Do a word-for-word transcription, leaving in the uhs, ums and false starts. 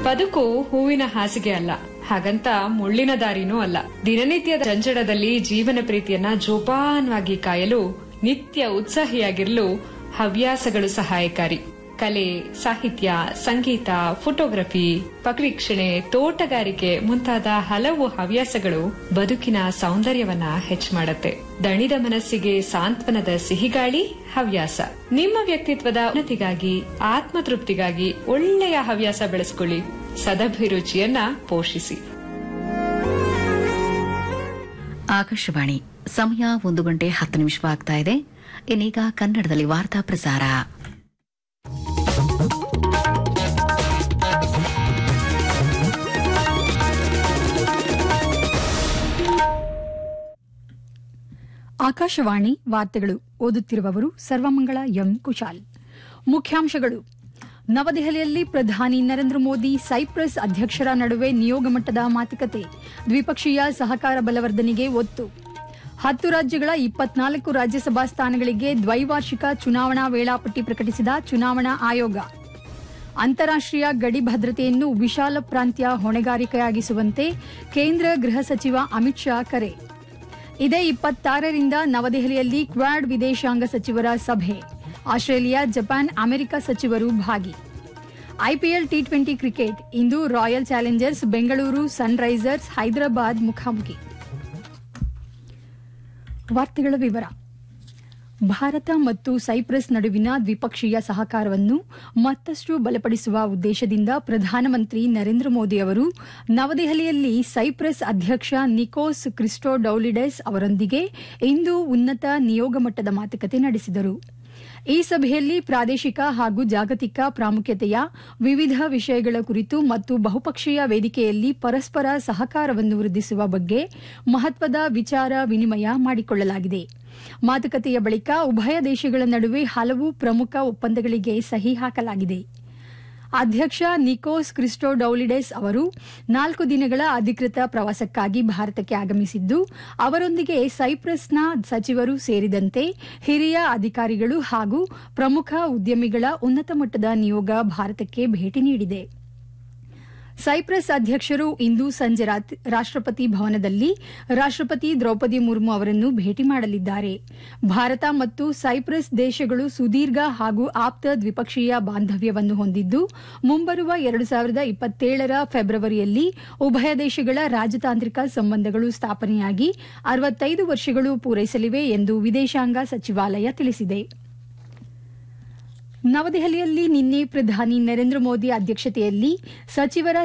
ಬದುಕು ಹೂವಿನ ಹಾಸಿಗೆ ಅಲ್ಲ, ಹಾಗಂತ ಮುಳ್ಳಿನ ದಾರಿನೂ ಅಲ್ಲ. ದಿನನಿತ್ಯದ ಜಂಜಡದಲ್ಲಿ ಜೀವನ ಪ್ರೀತಿಯನ್ನ ಜೋಪಾನವಾಗಿ ಕಾಯಲು, ನಿತ್ಯ ಉತ್ಸಾಹಿಯಾಗಿರಲು ಹವ್ಯಾಸಗಳು ಸಹಾಯಕಾರಿ. ಕಲೆ, ಸಾಹಿತ್ಯ, ಸಂಗೀತ, ಫೋಟೋಗ್ರಫಿ, ಪಕ್ಷಿವೀಕ್ಷಣೆ, ತೋಟಗಾರಿಕೆ ಮುಂತಾದ ಹಲವು ಹವ್ಯಾಸಗಳು ಬದುಕಿನ ಸೌಂದರ್ಯವನ್ನ ಹೆಚ್ಚು ಮಾಡುತ್ತೆ. ದಣಿದ ಮನಸ್ಸಿಗೆ ಸಾಂತ್ವನದ ಸಿಹಿಗಾಳಿ ಹವ್ಯಾಸ. ನಿಮ್ಮ ವ್ಯಕ್ತಿತ್ವದ ಉನ್ನತಿಗಾಗಿ, ಆತ್ಮತೃಪ್ತಿಗಾಗಿ ಒಳ್ಳೆಯ ಹವ್ಯಾಸ ಬೆಳೆಸಿಕೊಳ್ಳಿ. ಸದಭಿರುಚಿಯನ್ನ ಪೋಷಿಸಿ. ಆಕಾಶವಾಣಿ ಸಮಯ ಒಂದು ಗಂಟೆ ಹತ್ತು ನಿಮಿಷವಾಗ್ತಾ ಇದೆ. ಇನ್ನೀಗ ಕನ್ನಡದಲ್ಲಿ ವಾರ್ತಾ ಪ್ರಸಾರ. ಆಕಾಶವಾಣಿ ವಾರ್ತೆಗಳು. ಓದುತ್ತಿರುವವರು ಸರ್ವಮಂಗಳ ಎಂ ಕುಶಾಲ್. ಮುಖ್ಯಾಂಶಗಳು: ನವದೆಹಲಿಯಲ್ಲಿ ಪ್ರಧಾನಿ ನರೇಂದ್ರ ಮೋದಿ ಸೈಪ್ರಸ್ ಅಧ್ಯಕ್ಷರ ನಡುವೆ ನಿಯೋಗ ಮಟ್ಟದ ಮಾತುಕತೆ, ದ್ವಿಪಕ್ಷೀಯ ಸಹಕಾರ ಬಲವರ್ಧನೆಗೆ ಒತ್ತು. ಹತ್ತು ರಾಜ್ಯಗಳ ಇಪ್ಪತ್ನಾಲ್ಕು ರಾಜ್ಯಸಭಾ ಸ್ಥಾನಗಳಿಗೆ ದ್ವೈವಾರ್ಷಿಕ ಚುನಾವಣಾ ವೇಳಾಪಟ್ಟಿ ಪ್ರಕಟಿಸಿದ ಚುನಾವಣಾ ಆಯೋಗ. ಅಂತಾರಾಷ್ಟೀಯ ಗಡಿ ಭದ್ರತೆಯನ್ನು ವಿಶಾಲ ಪ್ರಾಂತ್ಯ ಹೊಣೆಗಾರಿಕೆಯಾಗಿಸುವಂತೆ ಕೇಂದ್ರ ಗೃಹ ಸಚಿವ ಅಮಿತ್ ಶಾ ಕರೆ. ಇದೇ ಇಪ್ಪತ್ತಾರರಿಂದ ನವದೆಹಲಿಯಲ್ಲಿ ಕ್ವಾಡ್ ವಿದೇಶಾಂಗ ಸಚಿವರ ಸಭೆ. ಆಸ್ಟ್ರೇಲಿಯಾ, ಜಪಾನ್, ಅಮೆರಿಕ ಸಚಿವರು ಭಾಗಿ. ಐಪಿಎಲ್ ಟಿ ಟ್ವೆಂಟಿ ಕ್ರಿಕೆಟ್ ಇಂದು ರಾಯಲ್ ಚಾಲೆಂಜರ್ಸ್ ಬೆಂಗಳೂರು ಸನ್ ರೈಸರ್ಸ್ ಹೈದರಾಬಾದ್ ಮುಖಾಮುಖಿ. ವಾರ್ತೆಗಳ ವಿವರ. ಭಾರತ ಮತ್ತು ಸೈಪ್ರಸ್ ನಡುವಿನ ದ್ವಿಪಕ್ಷೀಯ ಸಹಕಾರವನ್ನು ಮತ್ತಷ್ಟು ಬಲಪಡಿಸುವ ಉದ್ದೇಶದಿಂದ ಪ್ರಧಾನಮಂತ್ರಿ ನರೇಂದ್ರ ಮೋದಿ ಅವರು ನವದೆಹಲಿಯಲ್ಲಿ ಸೈಪ್ರಸ್ ಅಧ್ಯಕ್ಷ ನಿಕೋಸ್ ಕ್ರಿಸ್ಟೋಡೌಲಿಡೆಸ್ ಅವರೊಂದಿಗೆ ಇಂದು ಉನ್ನತ ನಿಯೋಗ ಮಟ್ಟದ ಮಾತುಕತೆ ನಡೆಸಿದರು. ಈ ಸಭೆಯಲ್ಲಿ ಪ್ರಾದೇಶಿಕ ಹಾಗೂ ಜಾಗತಿಕ ಪ್ರಾಮುಖ್ಯತೆಯ ವಿವಿಧ ವಿಷಯಗಳ ಕುರಿತು ಮತ್ತು ಬಹುಪಕ್ಷೀಯ ವೇದಿಕೆಯಲ್ಲಿ ಪರಸ್ಪರ ಸಹಕಾರವನ್ನು ವೃದ್ಧಿಸುವ ಬಗ್ಗೆ ಮಹತ್ವದ ವಿಚಾರ ವಿನಿಮಯ ಮಾಡಿಕೊಳ್ಳಲಾಗಿದೆ. ಮಾತುಕತೆಯ ಬಳಿಕ ಉಭಯ ದೇಶಗಳ ನಡುವೆ ಹಲವು ಪ್ರಮುಖ ಒಪ್ಪಂದಗಳಿಗೆ ಸಹಿ ಹಾಕಲಾಗಿದೆ. ಅಧ್ಯಕ್ಷ ನಿಕೋಸ್ ಕ್ರಿಸ್ಟೋಡೌಲಿಡೆಸ್ ಅವರು ನಾಲ್ಕು ದಿನಗಳ ಅಧಿಕೃತ ಪ್ರವಾಸಕ್ಕಾಗಿ ಭಾರತಕ್ಕೆ ಆಗಮಿಸಿದ್ದು, ಅವರೊಂದಿಗೆ ಸೈಪ್ರಸ್ನ ಸಚಿವರು ಸೇರಿದಂತೆ ಹಿರಿಯ ಅಧಿಕಾರಿಗಳು ಹಾಗೂ ಪ್ರಮುಖ ಉದ್ಯಮಿಗಳ ಉನ್ನತ ಮಟ್ಟದ ನಿಯೋಗ ಭಾರತಕ್ಕೆ ಭೇಟಿ ನೀಡಿದೆ. ಸೈಪ್ರಸ್ ಅಧ್ಯಕ್ಷರು ಇಂದು ಸಂಜೆ ರಾಷ್ಟಪತಿ ಭವನದಲ್ಲಿ ರಾಷ್ಟಪತಿ ದ್ರೌಪದಿ ಮುರ್ಮು ಅವರನ್ನು ಭೇಟಿ ಮಾಡಲಿದ್ದಾರೆ. ಭಾರತ ಮತ್ತು ಸೈಪ್ರಸ್ ದೇಶಗಳು ಸುದೀರ್ಘ ಹಾಗೂ ಆಪ್ತ ದ್ವಿಪಕ್ಷೀಯ ಬಾಂಧವ್ಯವನ್ನು ಹೊಂದಿದ್ದು, ಮುಂಬರುವ ಎರಡು ಸಾವಿರದ ಇಪ್ಪತ್ತೇಳರ ಫೆಬ್ರವರಿಯಲ್ಲಿ ಉಭಯ ದೇಶಗಳ ರಾಜತಾಂತ್ರಿಕ ಸಂಬಂಧಗಳು ಸ್ಥಾಪನೆಯಾಗಿ ಅರವತ್ತೈದು ವರ್ಷಗಳು ಪೂರೈಸಲಿವೆ ಎಂದು ವಿದೇಶಾಂಗ ಸಚಿವಾಲಯ ತಿಳಿಸಿದೆ. ನವದೆಹಲಿಯಲ್ಲಿ ನಿನ್ನೆ ಪ್ರಧಾನಿ ನರೇಂದ್ರ ಮೋದಿ ಅಧ್ಯಕ್ಷತೆಯಲ್ಲಿ ಸಚಿವರ